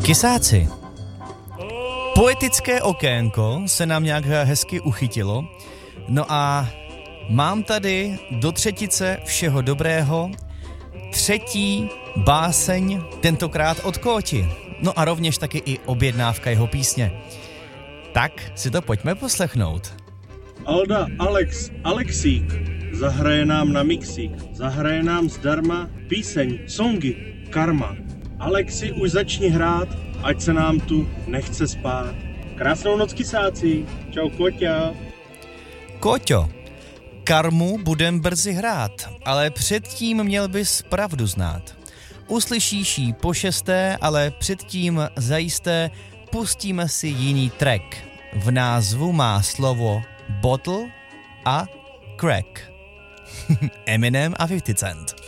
Kysáci. Poetické okénko se nám nějak hezky uchytilo. No a mám tady do třetice všeho dobrého třetí báseň, tentokrát od Kóti. No a rovněž taky i objednávka jeho písně. Tak si to pojďme poslechnout. Alda Alexík zahraje nám na mixík, zahraje nám zdarma píseň, songy, karma. Alexi, už začni hrát, ať se nám tu nechce spát. Krásnou noc, kysáci. Čau, Kóťa. Kóťo, karmu budem brzy hrát, ale předtím měl bys pravdu znát. Uslyšíš ji po 6., ale předtím zajisté pustíme si jiný track. V názvu má slovo bottle a crack. Eminem a 50 Cent.